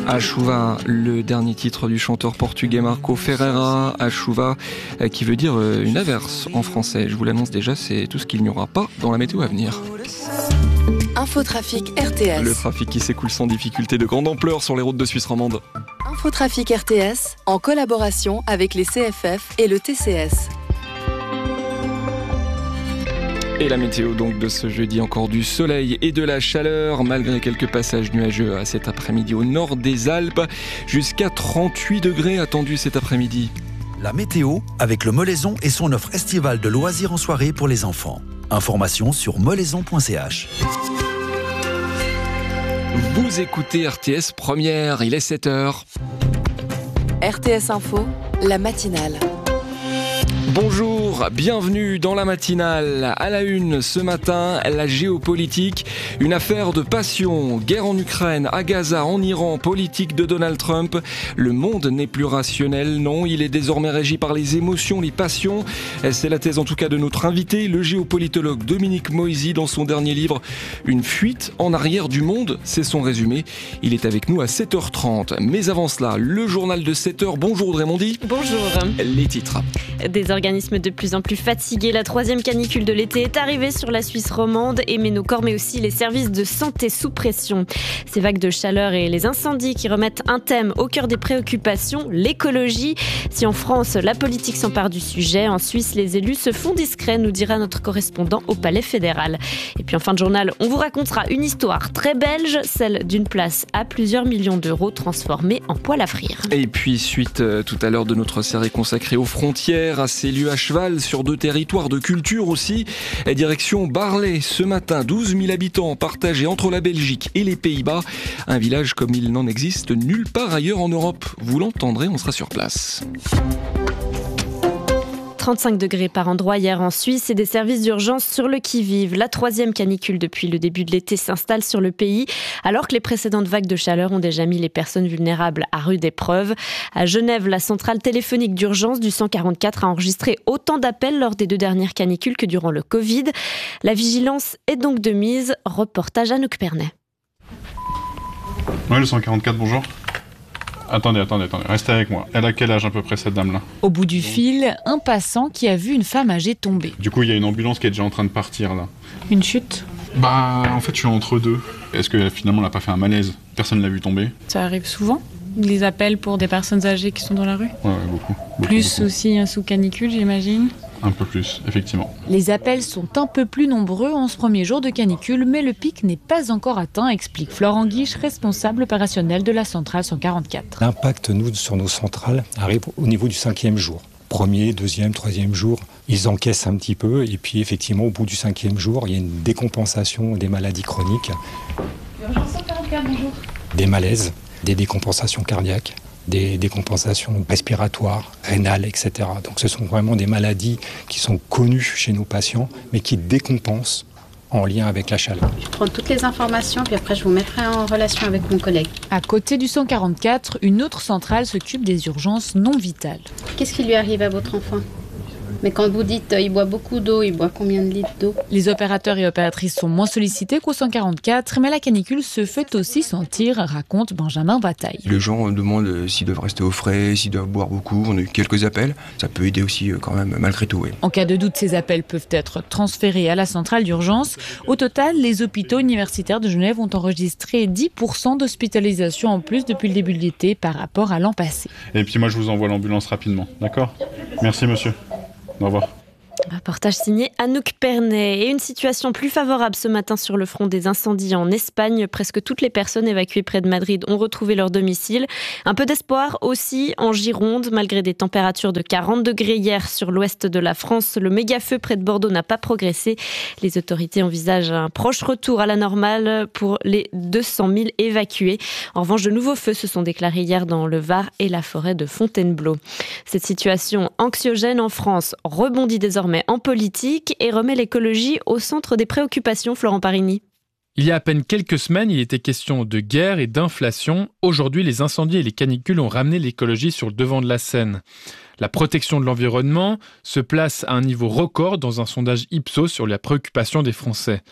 A Chuva, le dernier titre du chanteur portugais Marco Ferreira. A Chuva, qui veut dire une averse en français. Je vous l'annonce déjà, c'est tout ce qu'il n'y aura pas dans la météo à venir. Infotrafic RTS. Le trafic qui s'écoule sans difficulté de grande ampleur sur les routes de Suisse romande. Infotrafic RTS, en collaboration avec les CFF et le TCS. Et la météo donc de ce jeudi, encore du soleil et de la chaleur, malgré quelques passages nuageux cet après-midi au nord des Alpes. Jusqu'à 38 degrés attendus cet après-midi. La météo avec le Molaison et son offre estivale de loisirs en soirée pour les enfants. Information sur molaison.ch. Vous écoutez RTS Première, il est 7h. RTS Info, la matinale. Bonjour, bienvenue dans la matinale. À la une ce matin, la géopolitique, une affaire de passion, guerre en Ukraine, à Gaza, en Iran, politique de Donald Trump. Le monde n'est plus rationnel, non, il est désormais régi par les émotions, les passions. C'est la thèse en tout cas de notre invité, le géopolitologue Dominique Moisy, dans son dernier livre Une fuite en arrière du monde, c'est son résumé. Il est avec nous à 7h30. Mais avant cela, le journal de 7h. Bonjour Audrey Mondy. Bonjour. Les titres. Des organismes de plus en plus fatigués. La troisième canicule de l'été est arrivée sur la Suisse romande et met nos corps, mais aussi les services de santé sous pression. Ces vagues de chaleur et les incendies qui remettent un thème au cœur des préoccupations, l'écologie. Si en France, la politique s'empare du sujet, en Suisse, les élus se font discrets, nous dira notre correspondant au Palais fédéral. Et puis en fin de journal, on vous racontera une histoire très belge, celle d'une place à plusieurs millions d'euros transformée en poêle à frire. Et puis suite tout à l'heure de notre série consacrée aux frontières, à ces lieux à cheval sur 2 territoires de culture aussi. Et direction Barlet ce matin, 12 000 habitants partagés entre la Belgique et les Pays-Bas. Un village comme il n'en existe nulle part ailleurs en Europe. Vous l'entendrez, on sera sur place. 35 degrés par endroit hier en Suisse et des services d'urgence sur le qui-vive. La troisième canicule depuis le début de l'été s'installe sur le pays, alors que les précédentes vagues de chaleur ont déjà mis les personnes vulnérables à rude épreuve. À Genève, la centrale téléphonique d'urgence du 144 a enregistré autant d'appels lors des 2 dernières canicules que durant le Covid. La vigilance est donc de mise. Reportage à Anouk Pernet. Oui, le 144, bonjour. Attendez, restez avec moi. Elle a quel âge à peu près cette dame-là ? Au bout du fil, un passant qui a vu une femme âgée tomber. Du coup, il y a une ambulance qui est déjà en train de partir là. Une chute ? En fait, je suis entre deux. Est-ce que finalement, elle n'a pas fait un malaise ? Personne ne l'a vu tomber ? Ça arrive souvent ? Les appels pour des personnes âgées qui sont dans la rue ? Ouais, beaucoup. Plus aussi sous canicule, j'imagine ? Un peu plus, effectivement. Les appels sont un peu plus nombreux en ce premier jour de canicule, mais le pic n'est pas encore atteint, explique Florent Guiche, responsable opérationnel de la centrale 144. L'impact, sur nos centrales arrive au niveau du 5e jour. 1er, 2e, 3e jour, ils encaissent un petit peu, et puis effectivement, au bout du 5e jour, il y a une décompensation des maladies chroniques. Urgence 144, bonjour. Des malaises, des décompensations cardiaques, des décompensations respiratoires, rénales, etc. Donc ce sont vraiment des maladies qui sont connues chez nos patients, mais qui décompensent en lien avec la chaleur. Je prends toutes les informations, puis après je vous mettrai en relation avec mon collègue. À côté du 144, une autre centrale s'occupe des urgences non vitales. Qu'est-ce qui lui arrive à votre enfant ? Mais quand vous dites il boit beaucoup d'eau, il boit combien de litres d'eau ? Les opérateurs et opératrices sont moins sollicités qu'au 144, mais la canicule se fait aussi sentir, raconte Benjamin Bataille. Les gens demandent s'ils doivent rester au frais, s'ils doivent boire beaucoup. On a eu quelques appels. Ça peut aider aussi quand même, malgré tout. Oui. En cas de doute, ces appels peuvent être transférés à la centrale d'urgence. Au total, les hôpitaux universitaires de Genève ont enregistré 10% d'hospitalisation en plus depuis le début de l'été par rapport à l'an passé. Et puis moi, je vous envoie l'ambulance rapidement, d'accord ? Merci, monsieur. Au revoir. Reportage signé Anouk Pernet. Et une situation plus favorable ce matin sur le front des incendies en Espagne. Presque toutes les personnes évacuées près de Madrid ont retrouvé leur domicile. Un peu d'espoir aussi en Gironde. Malgré des températures de 40 degrés hier sur l'ouest de la France, le méga-feu près de Bordeaux n'a pas progressé. Les autorités envisagent un proche retour à la normale pour les 200 000 évacués. En revanche, de nouveaux feux se sont déclarés hier dans le Var et la forêt de Fontainebleau. Cette situation anxiogène en France rebondit désormais en politique et remet l'écologie au centre des préoccupations, Florent Parigny. Il y a à peine quelques semaines, il était question de guerre et d'inflation. Aujourd'hui, les incendies et les canicules ont ramené l'écologie sur le devant de la scène. La protection de l'environnement se place à un niveau record dans un sondage Ipsos sur la préoccupation des Français.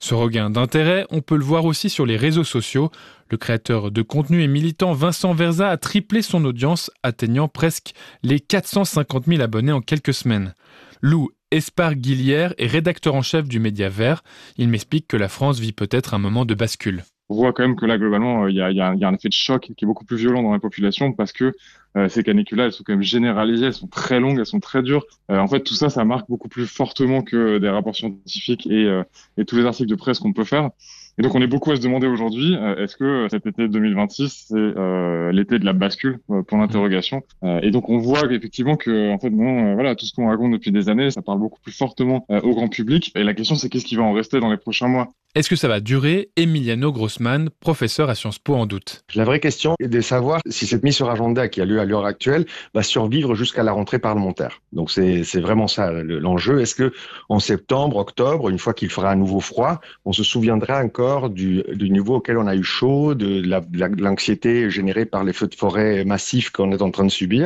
Ce regain d'intérêt, on peut le voir aussi sur les réseaux sociaux. Le créateur de contenu et militant Vincent Verza a triplé son audience, atteignant presque les 450 000 abonnés en quelques semaines. Lou Esparguilière est rédacteur en chef du Média Vert. Il m'explique que la France vit peut-être un moment de bascule. On voit quand même que là, globalement, il y a un effet de choc qui est beaucoup plus violent dans la population parce que ces canicules-là, elles sont quand même généralisées, elles sont très longues, elles sont très dures. En fait, tout ça, ça marque beaucoup plus fortement que des rapports scientifiques et tous les articles de presse qu'on peut faire. Et donc, on est beaucoup à se demander aujourd'hui, est-ce que cet été 2026, c'est l'été de la bascule, pour l'interrogation. Et donc, on voit effectivement que, en fait, voilà, tout ce qu'on raconte depuis des années, ça parle beaucoup plus fortement au grand public. Et la question, c'est qu'est-ce qui va en rester dans les prochains mois? Est-ce que ça va durer? Emiliano Grossman, professeur à Sciences Po, en doute. La vraie question est de savoir si cette mise sur agenda qui a lieu à l'heure actuelle va survivre jusqu'à la rentrée parlementaire. Donc c'est vraiment ça l'enjeu. Est-ce que en septembre, octobre, une fois qu'il fera un nouveau froid, on se souviendra encore du niveau auquel on a eu chaud, de l'anxiété générée par les feux de forêt massifs qu'on est en train de subir?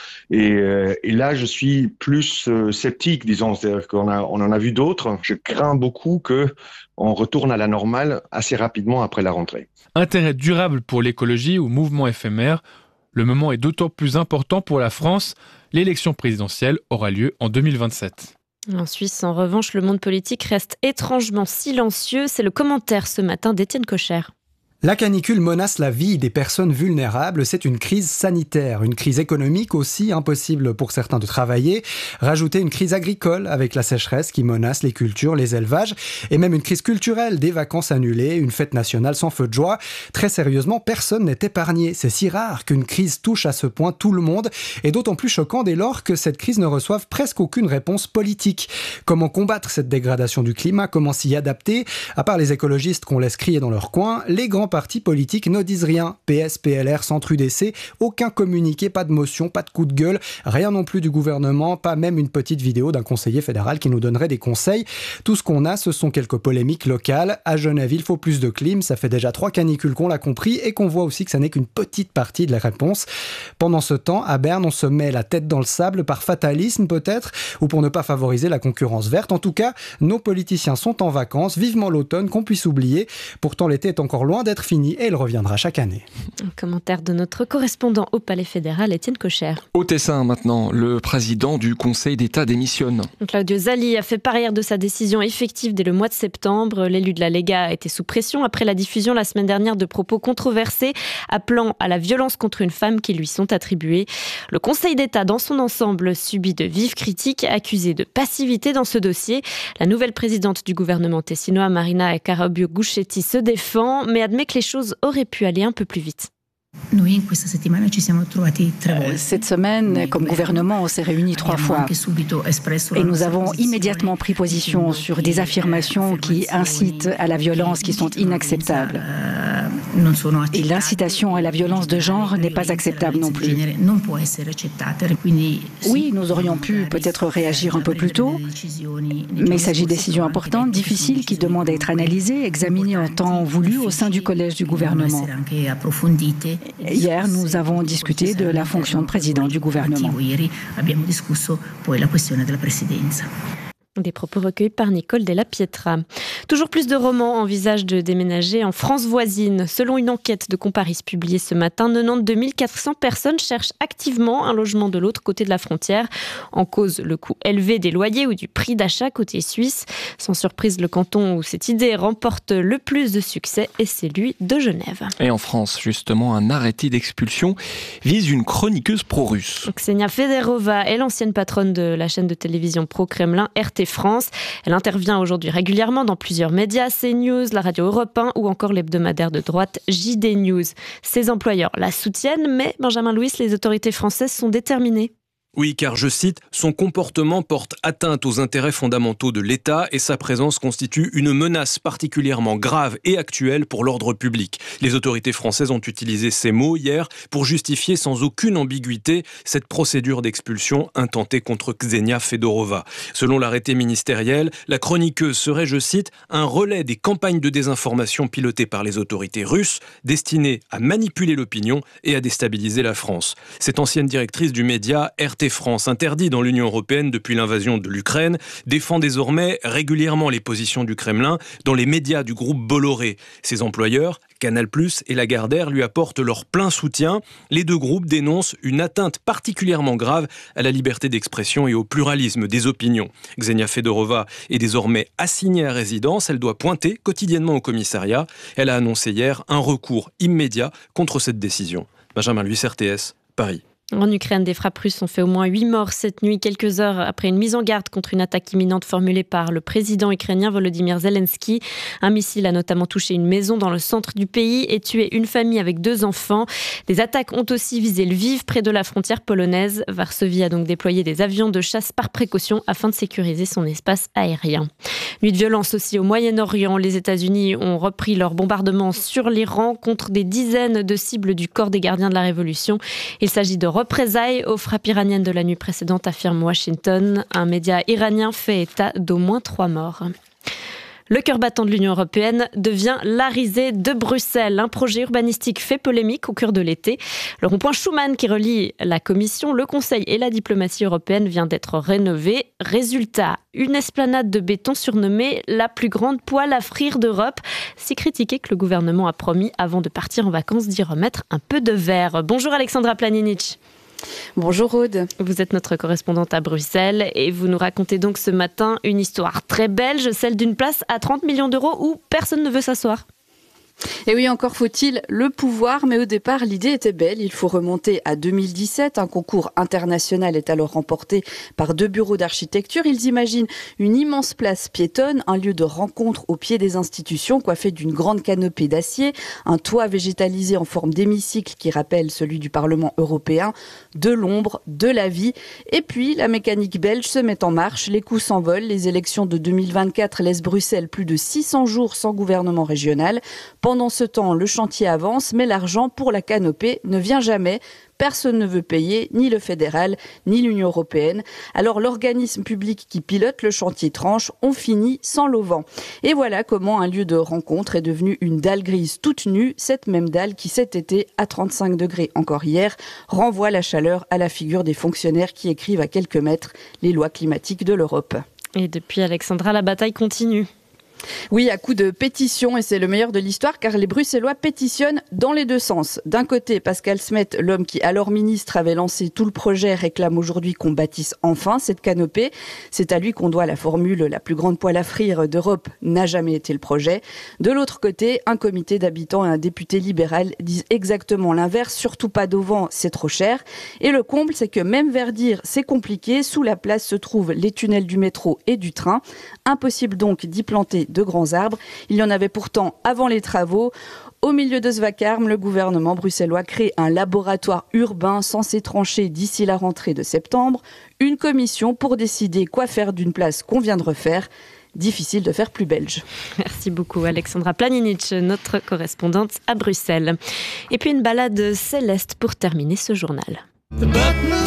Et là, je suis plus sceptique, disons, c'est-à-dire on en a vu d'autres. Je crains beaucoup que on retourne à la normale assez rapidement après la rentrée. Intérêt durable pour l'écologie ou mouvement éphémère, le moment est d'autant plus important pour la France. L'élection présidentielle aura lieu en 2027. En Suisse, en revanche, le monde politique reste étrangement silencieux. C'est le commentaire ce matin d'Étienne Kocher. La canicule menace la vie des personnes vulnérables, c'est une crise sanitaire, une crise économique aussi, impossible pour certains de travailler, rajouter une crise agricole avec la sécheresse qui menace les cultures, les élevages, et même une crise culturelle, des vacances annulées, une fête nationale sans feu de joie. Très sérieusement, personne n'est épargné. C'est si rare qu'une crise touche à ce point tout le monde, et d'autant plus choquant dès lors que cette crise ne reçoive presque aucune réponse politique. Comment combattre cette dégradation du climat? Comment s'y adapter? À part les écologistes qu'on laisse crier dans leur coin, les grands partis politiques ne disent rien. PS, PLR, Centre UDC, aucun communiqué, pas de motion, pas de coup de gueule, rien non plus du gouvernement, pas même une petite vidéo d'un conseiller fédéral qui nous donnerait des conseils. Tout ce qu'on a, ce sont quelques polémiques locales. À Genève, il faut plus de clim, ça fait déjà 3 canicules qu'on l'a compris et qu'on voit aussi que ça n'est qu'une petite partie de la réponse. Pendant ce temps, à Berne, on se met la tête dans le sable par fatalisme peut-être, ou pour ne pas favoriser la concurrence verte. En tout cas, nos politiciens sont en vacances, vivement l'automne qu'on puisse oublier. Pourtant, l'été est encore loin d'être fini et il reviendra chaque année. Un commentaire de notre correspondant au Palais fédéral, Étienne Kocher. Au Tessin maintenant, le président du Conseil d'État démissionne. Claudio Zali a fait part hier de sa décision effective dès le mois de septembre. L'élu de la Lega a été sous pression après la diffusion la semaine dernière de propos controversés appelant à la violence contre une femme qui lui sont attribués. Le Conseil d'État dans son ensemble subit de vives critiques, accusé de passivité dans ce dossier. La nouvelle présidente du gouvernement tessinois, Marina Carabio-Guschetti, se défend, mais admet que les choses auraient pu aller un peu plus vite. Cette semaine, comme gouvernement, on s'est réunis 3 fois et nous avons immédiatement pris position sur des affirmations qui incitent à la violence, qui sont inacceptables. Et l'incitation à la violence de genre n'est pas acceptable non plus. Oui, nous aurions pu peut-être réagir un peu plus tôt, mais il s'agit de décisions importantes, difficiles, qui demandent à être analysées, examinées en temps voulu au sein du collège du gouvernement. Hier, nous avons discuté de la fonction de président du gouvernement. Des propos recueillis par Nicole Della Pietra. Toujours plus de Romans envisagent de déménager en France voisine. Selon une enquête de Comparis publiée ce matin, 92 400 personnes cherchent activement un logement de l'autre côté de la frontière. En cause, le coût élevé des loyers ou du prix d'achat côté suisse. Sans surprise, le canton où cette idée remporte le plus de succès est celui de Genève. Et en France, justement, un arrêté d'expulsion vise une chroniqueuse pro-russe. Ksenia Federova est l'ancienne patronne de la chaîne de télévision pro-Kremlin RT France. Elle intervient aujourd'hui régulièrement dans plusieurs médias, CNews, la radio Europe 1 ou encore l'hebdomadaire de droite JD News. Ses employeurs la soutiennent, mais Benjamin Louis, les autorités françaises sont déterminées. Oui, car, je cite, « Son comportement porte atteinte aux intérêts fondamentaux de l'État et sa présence constitue une menace particulièrement grave et actuelle pour l'ordre public. » Les autorités françaises ont utilisé ces mots hier pour justifier sans aucune ambiguïté cette procédure d'expulsion intentée contre Ksenia Fedorova. Selon l'arrêté ministériel, la chroniqueuse serait, je cite, « un relais des campagnes de désinformation pilotées par les autorités russes, destinées à manipuler l'opinion et à déstabiliser la France. » Cette ancienne directrice du média RT RT France, interdit dans l'Union européenne depuis l'invasion de l'Ukraine, défend désormais régulièrement les positions du Kremlin dans les médias du groupe Bolloré. Ses employeurs, Canal+ et Lagardère, lui apportent leur plein soutien. Les deux groupes dénoncent une atteinte particulièrement grave à la liberté d'expression et au pluralisme des opinions. Ksenia Fedorova est désormais assignée à résidence. Elle doit pointer quotidiennement au commissariat. Elle a annoncé hier un recours immédiat contre cette décision. Benjamin Luis, RTS, Paris. En Ukraine, des frappes russes ont fait au moins 8 morts cette nuit, quelques heures après une mise en garde contre une attaque imminente formulée par le président ukrainien Volodymyr Zelensky. Un missile a notamment touché une maison dans le centre du pays et tué une famille avec 2 enfants. Des attaques ont aussi visé Lviv, près de la frontière polonaise. Varsovie a donc déployé des avions de chasse par précaution afin de sécuriser son espace aérien. Nuit de violence aussi au Moyen-Orient. Les États-Unis ont repris leur bombardement sur l'Iran contre des dizaines de cibles du corps des gardiens de la Révolution. Il s'agit de représailles aux frappes iraniennes de la nuit précédente, affirme Washington. Un média iranien fait état d'au moins 3 morts. Le cœur battant de l'Union européenne devient la risée de Bruxelles. Un projet urbanistique fait polémique au cœur de l'été. Le rond-point Schuman qui relie la Commission, le Conseil et la diplomatie européenne vient d'être rénové. Résultat, une esplanade de béton surnommée la plus grande poêle à frire d'Europe. Si critiquée que le gouvernement a promis avant de partir en vacances d'y remettre un peu de verre. Bonjour Alexandra Planinic. Bonjour Aude. Vous êtes notre correspondante à Bruxelles et vous nous racontez donc ce matin une histoire très belge, celle d'une place à 30 millions d'euros où personne ne veut s'asseoir. Et oui, encore faut-il le pouvoir, mais au départ, l'idée était belle. Il faut remonter à 2017. Un concours international est alors remporté par 2 bureaux d'architecture. Ils imaginent une immense place piétonne, un lieu de rencontre au pied des institutions, coiffé d'une grande canopée d'acier, un toit végétalisé en forme d'hémicycle qui rappelle celui du Parlement européen, de l'ombre, de la vie. Et puis, la mécanique belge se met en marche. Les coûts s'envolent. Les élections de 2024 laissent Bruxelles plus de 600 jours sans gouvernement régional. Pendant ce temps, le chantier avance, mais l'argent pour la canopée ne vient jamais. Personne ne veut payer, ni le fédéral, ni l'Union européenne. Alors l'organisme public qui pilote le chantier tranche, on finit sans l'auvent. Et voilà comment un lieu de rencontre est devenu une dalle grise toute nue. Cette même dalle qui cet été, à 35 degrés encore hier, renvoie la chaleur à la figure des fonctionnaires qui écrivent à quelques mètres les lois climatiques de l'Europe. Et depuis Alexandra, la bataille continue. Oui, à coup de pétition, et c'est le meilleur de l'histoire, car les Bruxellois pétitionnent dans les deux sens. D'un côté, Pascal Smet, l'homme qui, alors ministre, avait lancé tout le projet, réclame aujourd'hui qu'on bâtisse enfin cette canopée. C'est à lui qu'on doit la formule « la plus grande poêle à frire d'Europe n'a jamais été le projet ». De l'autre côté, un comité d'habitants et un député libéral disent exactement l'inverse, surtout pas d'auvent, c'est trop cher. Et le comble, c'est que même Verdir, c'est compliqué. Sous la place se trouvent les tunnels du métro et du train. Impossible donc d'y planter de grands arbres. Il y en avait pourtant avant les travaux. Au milieu de ce vacarme, le gouvernement bruxellois crée un laboratoire urbain censé trancher d'ici la rentrée de septembre. Une commission pour décider quoi faire d'une place qu'on vient de refaire. Difficile de faire plus belge. Merci beaucoup Alexandra Planinic, notre correspondante à Bruxelles. Et puis une balade céleste pour terminer ce journal.